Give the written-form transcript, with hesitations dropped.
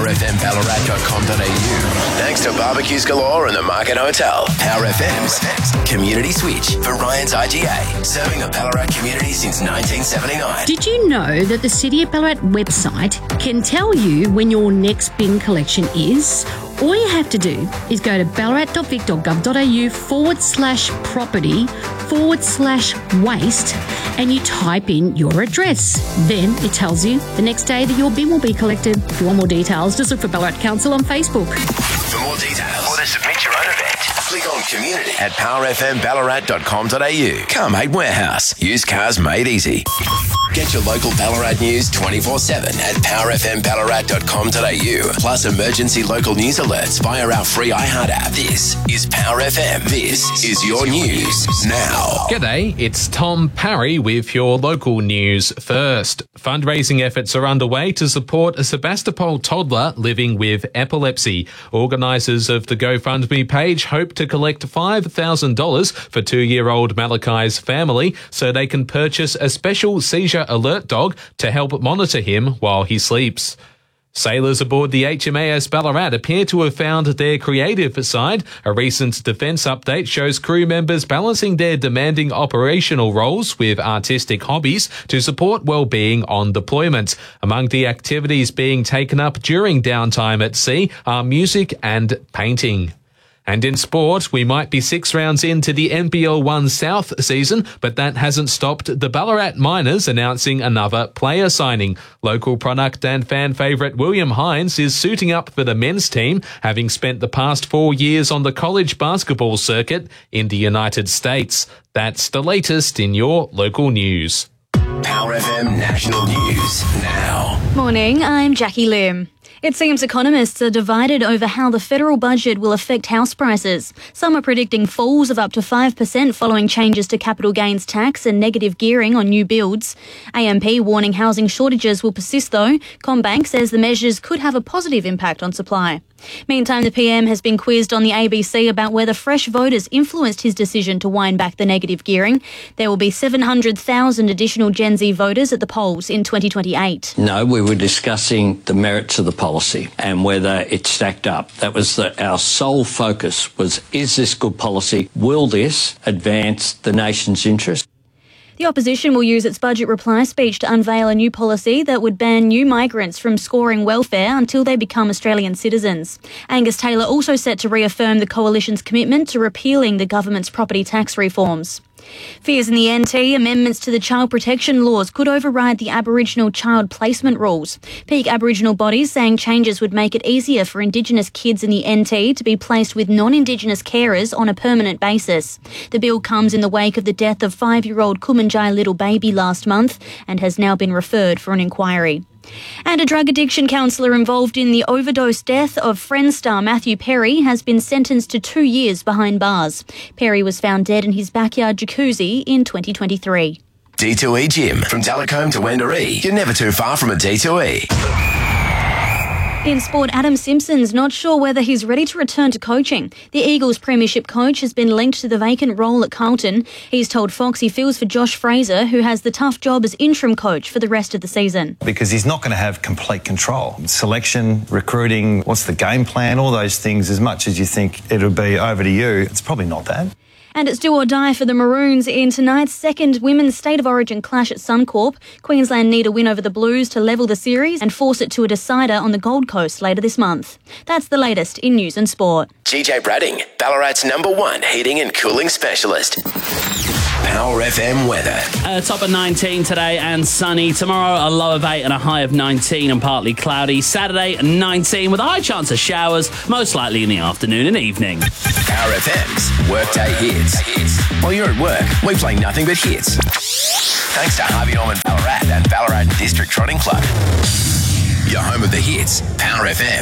powerfmballarat.com.au. Thanks to Barbecues Galore and the Market Hotel. Power FM's Community Switch for Ryan's IGA, serving the Ballarat community since 1979. Did you know that the City of Ballarat website can tell you when your next bin collection is? All you have to do is go to ballarat.vic.gov.au/property/waste and you type in your address. Then it tells you the next day that your bin will be collected. If you want more details, just look for Ballarat Council on Facebook. For more details or to submit your own event, click on community at powerfmballarat.com.au. Car Mate Warehouse. Used cars made easy. Get your local Ballarat news 24/7 at powerfmballarat.com.au. Plus emergency local news alerts via our free iHeart app. This is Power FM. This is your news now. G'day, it's Tom Parry with your local news first. Fundraising efforts are underway to support a Sebastopol toddler living with epilepsy. Organisers of the GoFundMe page hope to collect $5,000 for 2-year-old Malachi's family so they can purchase a special seizure alert dog to help monitor him while he sleeps. Sailors aboard the HMAS Ballarat appear to have found their creative side. A recent defence update shows crew members balancing their demanding operational roles with artistic hobbies to support well-being on deployment. Among the activities being taken up during downtime at sea are music and painting. And in sport, we might be 6 rounds into the NBL 1 South season, but that hasn't stopped the Ballarat Miners announcing another player signing. Local product and fan favourite William Hines is suiting up for the men's team, having spent the past 4 years on the college basketball circuit in the United States. That's the latest in your local news. Power FM National News now. Morning, I'm Jackie Lim. It seems economists are divided over how the federal budget will affect house prices. Some are predicting falls of up to 5% following changes to capital gains tax and negative gearing on new builds. AMP warning housing shortages will persist though. CommBank says the measures could have a positive impact on supply. Meantime, the PM has been quizzed on the ABC about whether fresh voters influenced his decision to wind back the negative gearing. There will be 700,000 additional Gen Z voters at the polls in 2028. No, we were discussing the merits of the policy and whether it stacked up. That was our sole focus was, is this good policy? Will this advance the nation's interest? The opposition will use its budget reply speech to unveil a new policy that would ban new migrants from scoring welfare until they become Australian citizens. Angus Taylor also set to reaffirm the coalition's commitment to repealing the government's property tax reforms. Fears in the NT, amendments to the child protection laws could override the Aboriginal child placement rules. Peak Aboriginal bodies saying changes would make it easier for Indigenous kids in the NT to be placed with non-Indigenous carers on a permanent basis. The bill comes in the wake of the death of 5-year-old Kumanjai little baby last month and has now been referred for an inquiry. And a drug addiction counsellor involved in the overdose death of Friends star Matthew Perry has been sentenced to 2 years behind bars. Perry was found dead in his backyard jacuzzi in 2023. D2E Gym. From Telecombe to Wendouree, you're never too far from a D2E. In sport, Adam Simpson's not sure whether he's ready to return to coaching. The Eagles premiership coach has been linked to the vacant role at Carlton. He's told Fox he feels for Josh Fraser, who has the tough job as interim coach for the rest of the season. Because he's not going to have complete control. Selection, recruiting, what's the game plan, all those things, as much as you think it'll be over to you, it's probably not that. And it's do or die for the Maroons in tonight's second Women's State of Origin clash at Suncorp. Queensland need a win over the Blues to level the series and force it to a decider on the Gold Coast later this month. That's the latest in news and sport. GJ Bradding, Ballarat's #1 heating and cooling specialist. Power FM weather. Top of 19 today and sunny. Tomorrow a low of 8 and a high of 19 and partly cloudy. Saturday 19 with a high chance of showers, most likely in the afternoon and evening. Power FM's Workday Hits. While you're at work, we play nothing but hits. Thanks to Harvey Norman Ballarat and Ballarat District Trotting Club. Your home of the hits, Power FM.